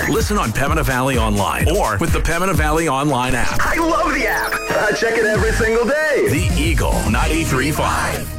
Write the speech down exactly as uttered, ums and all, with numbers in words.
Listen on Pembina Valley Online or with the Pembina Valley Online app. I love the app. I check it every single day. The Eagle ninety-three point five.